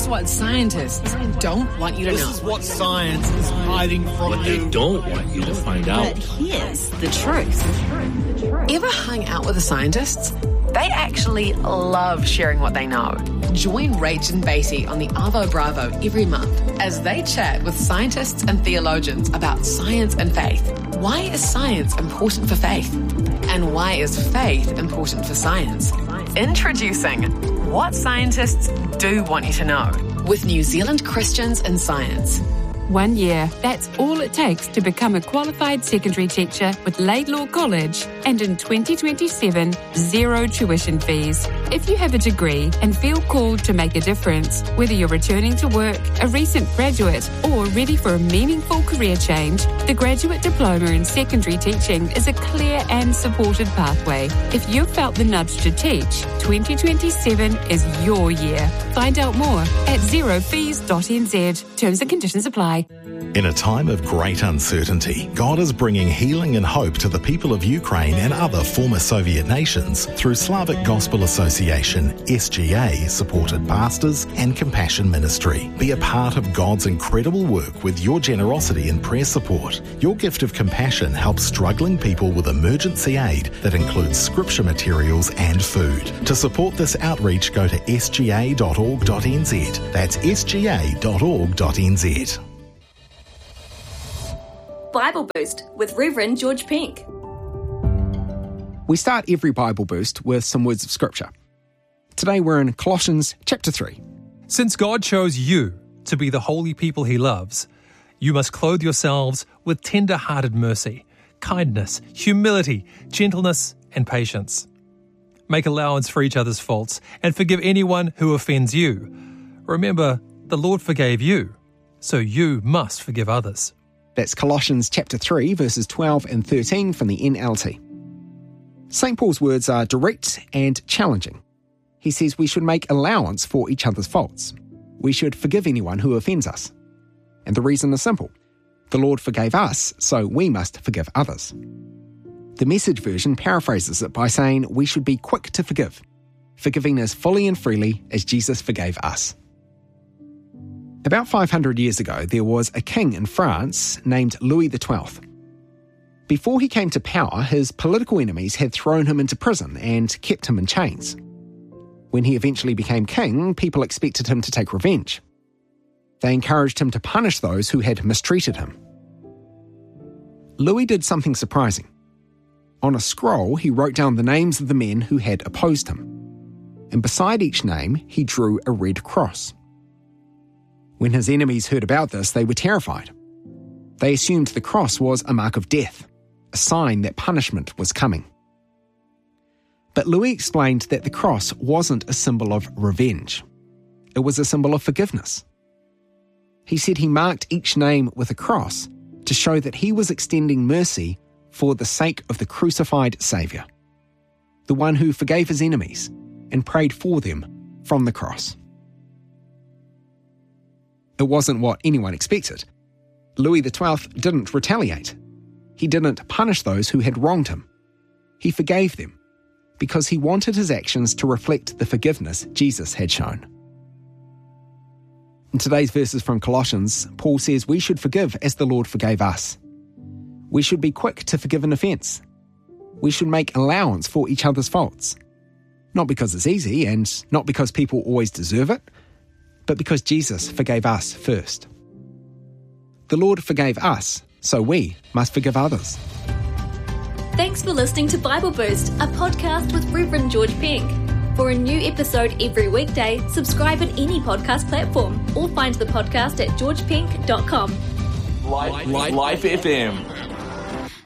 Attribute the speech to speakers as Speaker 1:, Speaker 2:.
Speaker 1: Here's what scientists don't want you to know.
Speaker 2: This is what science is hiding from
Speaker 3: what
Speaker 2: you.
Speaker 3: They don't want you to find out.
Speaker 1: But here's the truth. Ever hung out with the scientists? They actually love sharing what they know. Join Rach and Beatty on the Arvo Bravo every month as they chat with scientists and theologians about science and faith. Why is science important for faith? And why is faith important for science? Introducing What Scientists Do Want You to Know with New Zealand Christians in Science.
Speaker 4: 1 year, that's all it takes to become a qualified secondary teacher with Laidlaw College, and in 2027, zero tuition fees. If you have a degree and feel called to make a difference, whether you're returning to work, a recent graduate, or ready for a meaningful career change, the Graduate Diploma in Secondary Teaching is a clear and supported pathway. If you've felt the nudge to teach, 2027 is your year. Find out more at zerofees.nz. Terms and conditions apply.
Speaker 5: In a time of great uncertainty, God is bringing healing and hope to the people of Ukraine and other former Soviet nations through Slavic Gospel Association, SGA, supported pastors and compassion ministry. Be a part of God's incredible work with your generosity and prayer support. Your gift of compassion helps struggling people with emergency aid that includes scripture materials and food. To support this outreach, go to sga.org.nz. That's sga.org.nz.
Speaker 6: Bible Boost with Reverend George Pink.
Speaker 7: We start every Bible Boost with some words of Scripture. Today we're in Colossians chapter 3.
Speaker 8: Since God chose you to be the holy people he loves, you must clothe yourselves with tender-hearted mercy, kindness, humility, gentleness, and patience. Make allowance for each other's faults and forgive anyone who offends you. Remember, the Lord forgave you, so you must forgive others.
Speaker 7: That's Colossians chapter 3, verses 12 and 13 from the NLT. St. Paul's words are direct and challenging. He says we should make allowance for each other's faults. We should forgive anyone who offends us. And the reason is simple. The Lord forgave us, so we must forgive others. The Message version paraphrases it by saying we should be quick to forgive, forgiving as fully and freely as Jesus forgave us. About 500 years ago, there was a king in France named Louis XII. Before he came to power, his political enemies had thrown him into prison and kept him in chains. When he eventually became king, people expected him to take revenge. They encouraged him to punish those who had mistreated him. Louis did something surprising. On a scroll, he wrote down the names of the men who had opposed him. And beside each name, he drew a red cross. When his enemies heard about this, they were terrified. They assumed the cross was a mark of death, a sign that punishment was coming. But Louis explained that the cross wasn't a symbol of revenge. It was a symbol of forgiveness. He said he marked each name with a cross to show that he was extending mercy for the sake of the crucified Saviour, the one who forgave his enemies and prayed for them from the cross. It wasn't what anyone expected. Louis XII didn't retaliate. He didn't punish those who had wronged him. He forgave them because he wanted his actions to reflect the forgiveness Jesus had shown. In today's verses from Colossians, Paul says we should forgive as the Lord forgave us. We should be quick to forgive an offence. We should make allowance for each other's faults. Not because it's easy and not because people always deserve it, but because Jesus forgave us first. The Lord forgave us, so we must forgive others.
Speaker 6: Thanks for listening to Bible Boost, a podcast with Reverend George Pink. For a new episode every weekday, subscribe at any podcast platform or find the podcast at georgepink.com.
Speaker 9: Life FM.